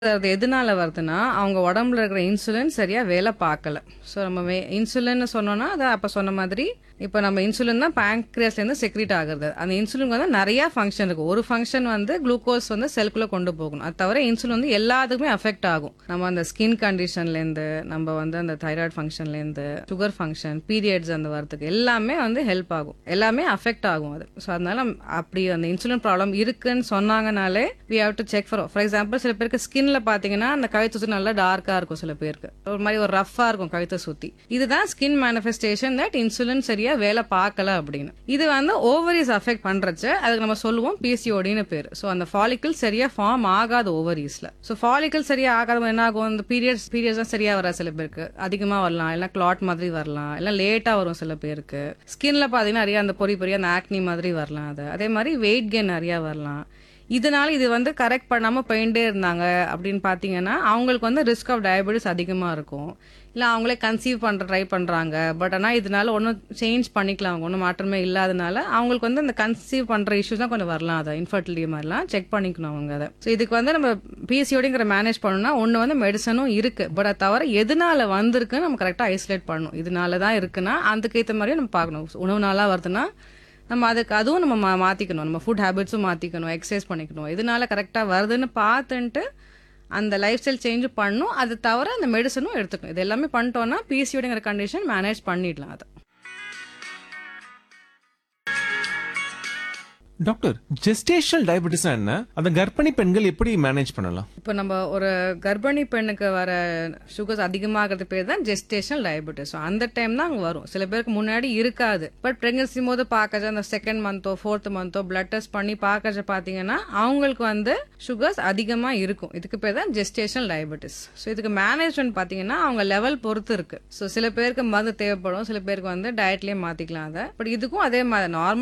அது எதனால வருதுன்னா, அவங்க உடம்புல இருக்கிற இன்சுலின் சரியா வேலை பார்க்கல. ஸோ நம்ம இன்சுலின்னு சொன்னோம்னா, அது அப்ப சொன்ன மாதிரி, இப்ப நம்ம இன்சுலின் தான் பேங்க்ரியாஸ்லேருந்து செக்ரீட் ஆகுறது. அந்த இன்சுலின் வந்து நிறைய ஃபங்க்ஷன் இருக்கு. ஒரு ஃபங்க்ஷன் வந்து குளுக்கோஸ் வந்து செல்குள்ள கொண்டு போகணும். அது தவிர இன்சுலின் வந்து எல்லாத்துக்குமே அஃபெக்ட் ஆகும். நம்ம அந்த ஸ்கின் கண்டிஷன்லேருந்து, நம்ம வந்து அந்த தைராய்டு ஃபங்க்ஷன்லேருந்து, சுகர் ஃபங்க்ஷன், பீரியட்ஸ் அந்த வரதுக்கு எல்லாமே வந்து ஹெல்ப் ஆகும். எல்லாமே அஃபெக்ட் ஆகும் அது. ஸோ அதனால அப்படி அந்த இன்சுலின் ப்ராப்ளம் இருக்குன்னு சொன்னாங்கனாலே we have to check for example சில பேருக்கு ஸ்கின்ல பாத்தீங்கன்னா அந்த கழுத்தை சுத்தி நல்லா டார்க்கா இருக்கும். சில பேருக்கு ஒரு மாதிரி ஒரு ரஃபா இருக்கும் கழுத்தை சுத்தி. இதுதான் ஸ்கின் மேனிஃபெஸ்டேஷன் தட் இன்சுலின் சரியா வேலை பார்க்கல அப்படின்னு. இது வந்து ஓவரிஸ் அஃபெக்ட் பண்றச்சு அதுக்கு நம்ம சொல்லுவோம் பிசிஓடின்னு பேரு. ஸோ அந்த ஃபாலிக்கல் சரியா ஃபார்ம் ஆகாது ஓவரிஸ்ல. ஸோ ஃபாலிக்கல் சரியா ஆகாத என்ன ஆகும், இந்த பீரியட்ஸ் தான் சரியா வர சில பேருக்கு அதிகமா வரலாம், இல்ல கிளாட் மாதிரி வரலாம், இல்ல லேட்டா வரும் சில பேருக்கு. ஸ்கின்ல பாத்தீங்கன்னா நிறைய அந்த பொறி அந்த ஆக்னி மாதிரி வரலாம். அது அதே மாதிரி வெயிட் கெயின் நிறைய வரலாம். இதனால இது வந்து கரெக்ட் பண்ணாம போயிட்டே இருந்தாங்க அப்படின்னு பாத்தீங்கன்னா அவங்களுக்கு வந்து ரிஸ்க் ஆஃப் டயபெட்டிஸ் அதிகமா இருக்கும். இல்ல அவங்களே கன்சீவ் பண்ற ட்ரை பண்றாங்க, பட் ஆனா இதனால ஒன்னும் சேஞ்ச் பண்ணிக்கலாம், அவங்க ஒன்றும் மாற்றமே இல்லாதனால அவங்களுக்கு வந்து இந்த கன்சீவ் பண்ற இஷ்யூஸ் தான் கொஞ்சம் வரலாம். அதை இன்ஃபர்டிலிட்டி மாதிரிலாம் செக் பண்ணிக்கணும் அவங்க அதை. ஸோ இதுக்கு வந்து நம்ம பிசிஓடிங்கிற மேனேஜ் பண்ணணும்னா ஒன்று வந்து மெடிசனும் இருக்கு, பட் அதை தவிர எதனால வந்திருக்குன்னு நம்ம கரெக்டா ஐசோலேட் பண்ணணும். இதனால தான் இருக்குன்னா அதுக்கு ஏற்ற மாதிரியும் நம்ம பார்க்கணும். உணவு நாளா வருதுன்னா நம்ம அதுவும் நம்ம மாத்திக்கணும். நம்ம ஃபுட் ஹேபிட்ஸும் மாத்திக்கணும், எக்ஸசைஸ் பண்ணிக்கணும். இதனால கரெக்டா வருதுன்னு பார்த்துட்டு அந்த லைஃப் ஸ்டைல் சேஞ்ச் பண்ணணும். அது தவிர அந்த மெடிசனும் எடுத்துக்கணும். இது எல்லாமே பண்ணிட்டோம்னா பிசிஓடிங்கிற கண்டிஷன் மேனேஜ் பண்ணிடலாம். அதை டாக்டர், ஜெஸ்டேஷனல் டயபெட்டிஸ்னா என்ன? அந்த கர்ப்பிணி பெண்கள் எப்படி மேனேஜ் பண்ணலாம்? இப்போ நம்ம ஒரு கர்ப்பிணி பெண்ணுக்கு வர சுகர்ஸ் அதிகமாகிறது பேர் தான் ஜெஸ்டேஷனல் டயபெட்டிஸ். அந்த டைம் தான் அங்கே வரும். சில பேருக்கு முன்னாடி இருக்காது, பட் பிரெக்னன்சி போது பார்க்கறது அந்த செகண்ட் மந்தோ ஃபோர்த் மந்தோ பிளட் டெஸ்ட் பண்ணி பார்க்கறது பார்த்தீங்கன்னா அவங்களுக்கு வந்து சுகர்ஸ் அதிகமாக இருக்கும். இதுக்கு பேர் தான் ஜெஸ்டேஷனல் டயபெட்டிஸ். ஸோ இதுக்கு மேனேஜ்மெண்ட் பார்த்தீங்கன்னா அவங்க லெவல் பொறுத்து இருக்கு. ஸோ சில பேருக்கு மருந்து தேவைப்படும், சில பேருக்கு வந்து டயட்லேயே மாற்றிக்கலாம் அதை. பட் இதுக்கும் அதே மாதிரி நார்மல்